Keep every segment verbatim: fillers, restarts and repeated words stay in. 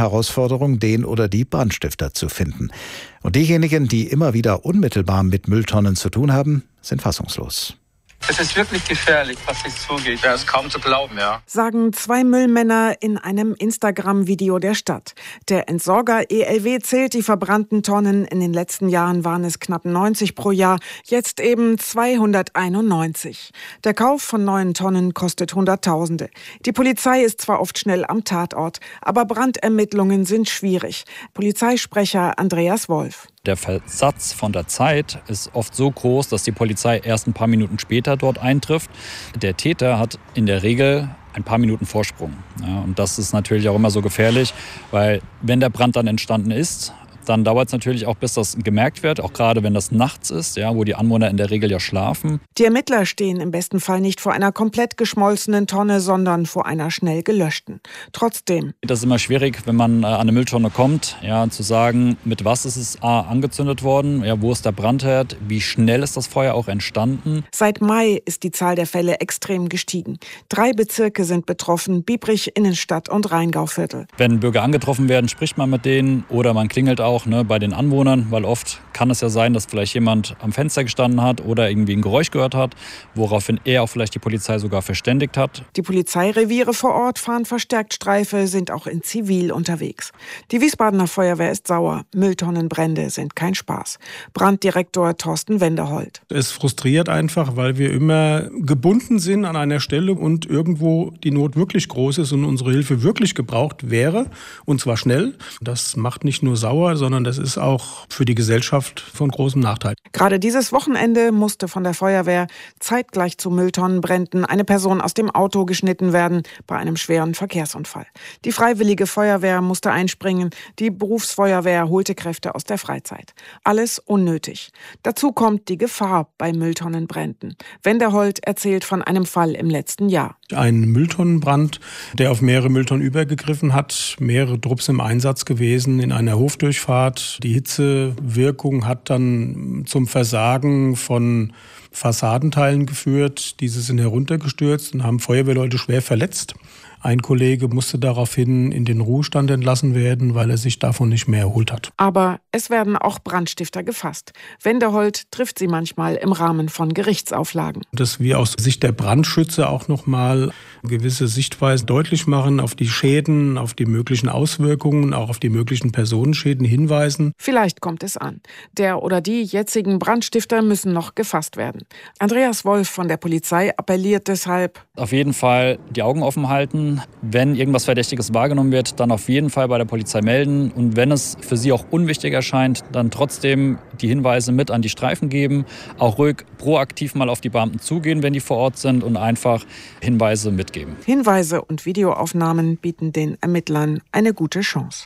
Herausforderung, den oder die Brandstifter zu finden. Und diejenigen, die immer wieder unmittelbar mit Mülltonnen zu tun haben, sind fassungslos. Es ist wirklich gefährlich, was hier zugeht. Ja, ist kaum zu glauben, ja. Sagen zwei Müllmänner in einem Instagram-Video der Stadt. Der Entsorger E L W zählt die verbrannten Tonnen. In den letzten Jahren waren es knapp neunzig pro Jahr, jetzt eben zweihunderteinundneunzig. Der Kauf von neuen Tonnen kostet Hunderttausende. Die Polizei ist zwar oft schnell am Tatort, aber Brandermittlungen sind schwierig. Polizeisprecher Andreas Wolf. Der Versatz von der Zeit ist oft so groß, dass die Polizei erst ein paar Minuten später dort eintrifft. Der Täter hat in der Regel ein paar Minuten Vorsprung. Ja, und das ist natürlich auch immer so gefährlich, weil wenn der Brand dann entstanden ist, dann dauert es natürlich auch, bis das gemerkt wird, auch gerade wenn das nachts ist, ja, wo die Anwohner in der Regel ja schlafen. Die Ermittler stehen im besten Fall nicht vor einer komplett geschmolzenen Tonne, sondern vor einer schnell gelöschten. Trotzdem. Das ist immer schwierig, wenn man äh, an eine Mülltonne kommt, ja, zu sagen, mit was ist es A, angezündet worden, ja, wo ist der Brandherd, wie schnell ist das Feuer auch entstanden. Seit Mai ist die Zahl der Fälle extrem gestiegen. Drei Bezirke sind betroffen, Biebrich, Innenstadt und Rheingauviertel. Wenn Bürger angetroffen werden, spricht man mit denen oder man klingelt auch Auch, ne, bei den Anwohnern, weil oft kann es ja sein, dass vielleicht jemand am Fenster gestanden hat oder irgendwie ein Geräusch gehört hat, woraufhin er auch vielleicht die Polizei sogar verständigt hat. Die Polizeireviere vor Ort fahren verstärkt Streife, sind auch in Zivil unterwegs. Die Wiesbadener Feuerwehr ist sauer. Mülltonnenbrände sind kein Spaß. Branddirektor Thorsten Wenderholt. Es frustriert einfach, weil wir immer gebunden sind an einer Stelle und irgendwo die Not wirklich groß ist und unsere Hilfe wirklich gebraucht wäre, und zwar schnell. Das macht nicht nur sauer, sondern das ist auch für die Gesellschaft von großem Nachteil. Gerade dieses Wochenende musste von der Feuerwehr zeitgleich zu Mülltonnenbränden eine Person aus dem Auto geschnitten werden bei einem schweren Verkehrsunfall. Die Freiwillige Feuerwehr musste einspringen, die Berufsfeuerwehr holte Kräfte aus der Freizeit. Alles unnötig. Dazu kommt die Gefahr bei Mülltonnenbränden. Wenderholt erzählt von einem Fall im letzten Jahr. Ein Mülltonnenbrand, der auf mehrere Mülltonnen übergegriffen hat, mehrere Trupps im Einsatz gewesen in einer Hofdurchfahrt. Die Hitzewirkung hat dann zum Versagen von Fassadenteilen geführt. Diese sind heruntergestürzt und haben Feuerwehrleute schwer verletzt. Ein Kollege musste daraufhin in den Ruhestand entlassen werden, weil er sich davon nicht mehr erholt hat. Aber es werden auch Brandstifter gefasst. Wenderholt trifft sie manchmal im Rahmen von Gerichtsauflagen. Dass wir aus Sicht der Brandschützer auch nochmal gewisse Sichtweisen deutlich machen, auf die Schäden, auf die möglichen Auswirkungen, auch auf die möglichen Personenschäden hinweisen. Vielleicht kommt es an. Der oder die jetzigen Brandstifter müssen noch gefasst werden. Andreas Wolf von der Polizei appelliert deshalb: Auf jeden Fall die Augen offen halten. Wenn irgendwas Verdächtiges wahrgenommen wird, dann auf jeden Fall bei der Polizei melden. Und wenn es für Sie auch unwichtig erscheint, dann trotzdem die Hinweise mit an die Streifen geben. Auch ruhig proaktiv mal auf die Beamten zugehen, wenn die vor Ort sind, und einfach Hinweise mitgeben. Hinweise und Videoaufnahmen bieten den Ermittlern eine gute Chance.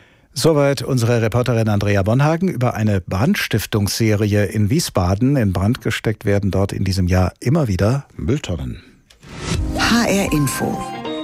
Soweit unsere Reporterin Andrea Bonhagen über eine Brandstiftungsserie in Wiesbaden. In Brand gesteckt werden dort in diesem Jahr immer wieder Mülltonnen. H R Info.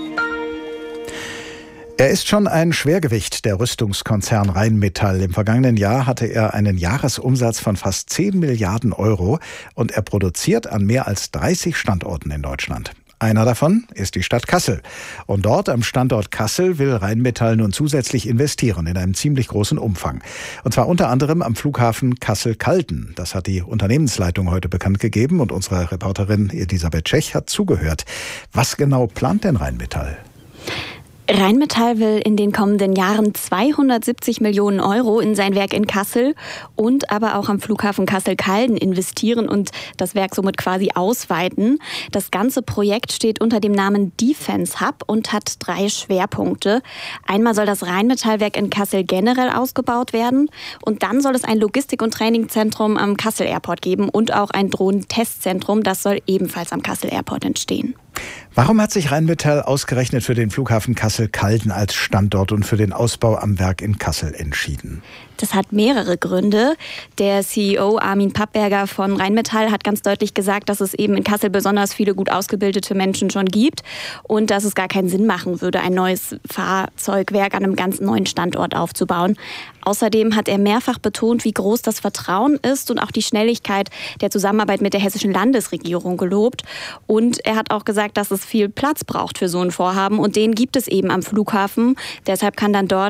Er ist schon ein Schwergewicht, der Rüstungskonzern Rheinmetall. Im vergangenen Jahr hatte er einen Jahresumsatz von fast zehn Milliarden Euro und er produziert an mehr als dreißig Standorten in Deutschland. Einer davon ist die Stadt Kassel. Und dort am Standort Kassel will Rheinmetall nun zusätzlich investieren in einem ziemlich großen Umfang. Und zwar unter anderem am Flughafen Kassel-Calden. Das hat die Unternehmensleitung heute bekannt gegeben und unsere Reporterin Elisabeth Tschech hat zugehört. Was genau plant denn Rheinmetall? Rheinmetall will in den kommenden Jahren zweihundertsiebzig Millionen Euro in sein Werk in Kassel und aber auch am Flughafen Kassel-Calden investieren und das Werk somit quasi ausweiten. Das ganze Projekt steht unter dem Namen Defense Hub und hat drei Schwerpunkte. Einmal soll das Rheinmetallwerk in Kassel generell ausgebaut werden und dann soll es ein Logistik- und Trainingzentrum am Kassel Airport geben und auch ein Drohnentestzentrum. Das soll ebenfalls am Kassel Airport entstehen. Warum hat sich Rheinmetall ausgerechnet für den Flughafen Kassel-Calden als Standort und für den Ausbau am Werk in Kassel entschieden? Das hat mehrere Gründe. Der C E O Armin Pappberger von Rheinmetall hat ganz deutlich gesagt, dass es eben in Kassel besonders viele gut ausgebildete Menschen schon gibt und dass es gar keinen Sinn machen würde, ein neues Fahrzeugwerk an einem ganz neuen Standort aufzubauen. Außerdem hat er mehrfach betont, wie groß das Vertrauen ist und auch die Schnelligkeit der Zusammenarbeit mit der hessischen Landesregierung gelobt. Und er hat auch gesagt, dass es viel Platz braucht für so ein Vorhaben und den gibt es eben am Flughafen. Deshalb kann dann dort